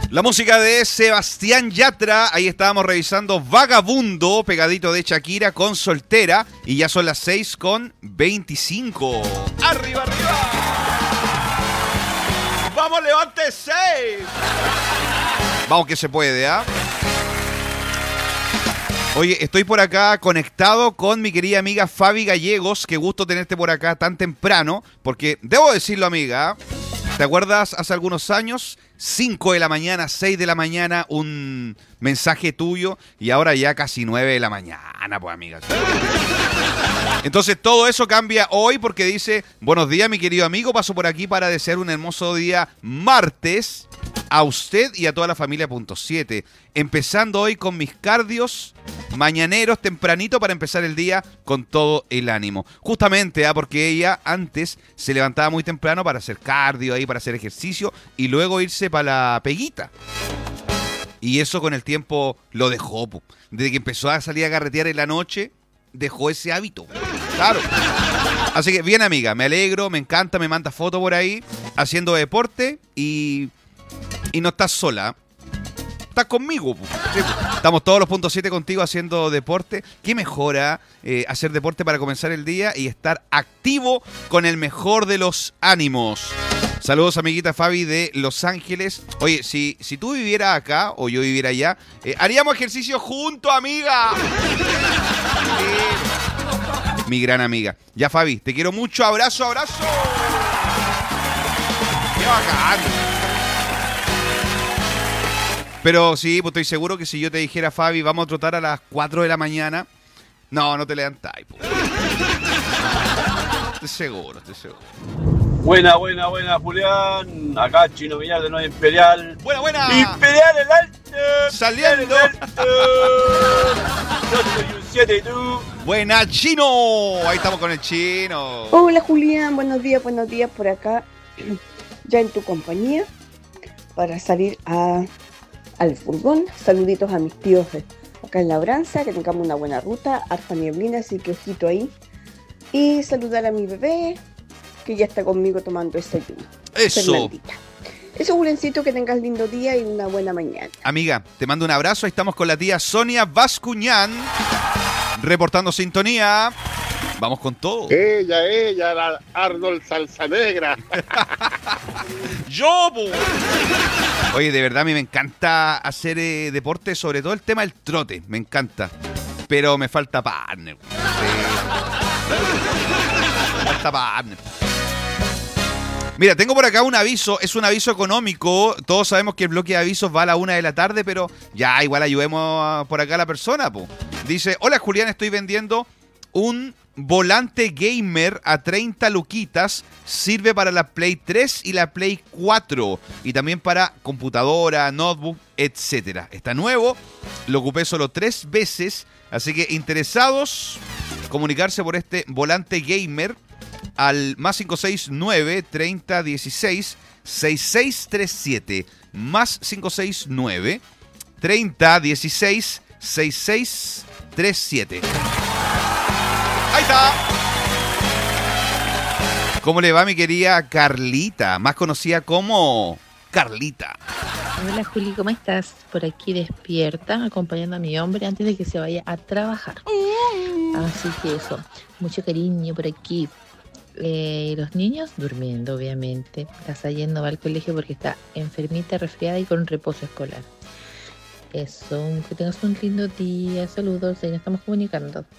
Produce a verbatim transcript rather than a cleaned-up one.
La música de Sebastián Yatra, ahí estábamos revisando Vagabundo, pegadito de Shakira con Soltera, y ya son las seis con veinticinco. ¡Arriba, arriba! ¡Vamos, levántese! Vamos que se puede, ¿ah? ¿eh? Oye, estoy por acá conectado con mi querida amiga Fabi Gallegos. Qué gusto tenerte por acá tan temprano, porque debo decirlo, amiga, ¿te acuerdas hace algunos años? cinco de la mañana, seis de la mañana, un mensaje tuyo, y ahora ya casi nueve de la mañana, pues, amiga. Entonces todo eso cambia hoy porque dice: buenos días, mi querido amigo, paso por aquí para desear un hermoso día martes a usted y a toda la familia punto siete. Empezando hoy con mis cardios mañaneros tempranito para empezar el día con todo el ánimo. Justamente, ¿eh? Porque ella antes se levantaba muy temprano para hacer cardio, ahí, para hacer ejercicio y luego irse para la peguita. Y eso con el tiempo lo dejó, po. Desde que empezó a salir a carretear en la noche, dejó ese hábito. Claro. Así que bien, amiga, me alegro, me encanta, me manda fotos por ahí haciendo deporte y, y no estás sola. Estás conmigo. Sí, estamos todos los puntos siete contigo haciendo deporte. ¿Qué mejora eh, hacer deporte para comenzar el día y estar activo con el mejor de los ánimos? Saludos, amiguita Fabi de Los Ángeles. Oye, si, si tú vivieras acá o yo viviera allá, eh, haríamos ejercicio juntos, amiga. Sí. Mi gran amiga. Ya, Fabi, te quiero mucho. Abrazo, abrazo. Qué bacán. Pero sí, pues estoy seguro que si yo te dijera, Fabi, vamos a trotar a las cuatro de la mañana, no, no te levantáis. Pues. Estoy seguro, estoy seguro. Buena, buena, buena, Julián. Acá Chino Villar de Nueva Imperial. Buena, buena. Imperial el alto. Saliendo. El alto. Yo soy un siete y tú. Buena, Chino. Ahí estamos con el Chino. Hola, Julián. Buenos días, buenos días por acá. Ya en tu compañía para salir a, al furgón. Saluditos a mis tíos de acá en Labranza. Que tengamos una buena ruta. Harta nieblina, así que ojito ahí. Y saludar a mi bebé, que ya está conmigo tomando desayuno. Eso. Fernandita. Eso, Julencito, que tengas lindo día y una buena mañana. Amiga, te mando un abrazo. Ahí estamos con la tía Sonia Bascuñán, reportando sintonía. Vamos con todo. Ella, ella, la Arnold Salsa Negra. Yo, po. Oye, de verdad a mí me encanta hacer eh, deporte, sobre todo el tema del trote. Me encanta. Pero me falta partner. Sí. Me falta partner. Mira, tengo por acá un aviso, es un aviso económico. Todos sabemos que el bloque de avisos va a la una de la tarde, pero ya igual ayudemos por acá a la persona, po. Dice: hola, Julián, estoy vendiendo un volante gamer a treinta luquitas. Sirve para la Play tres y la Play cuatro. Y también para computadora, notebook, etcétera. Está nuevo, lo ocupé solo tres veces. Así que interesados, comunicarse por este volante gamer al más cinco seis nueve, treinta, dieciséis, sesenta y seis treinta y siete. Más cinco seis nueve, treinta, dieciséis, sesenta y seis treinta y siete. Ahí está. ¿Cómo le va, mi querida Carlita? Más conocida como Carlita. Hola, Juli, ¿cómo estás? Por aquí despierta, acompañando a mi hombre antes de que se vaya a trabajar. Así que eso, mucho cariño por aquí. Eh, los niños durmiendo, obviamente. La Sayen no va al colegio porque está enfermita, resfriada y con reposo escolar. Eso, que tengas un lindo día. Saludos, ahí nos estamos comunicando.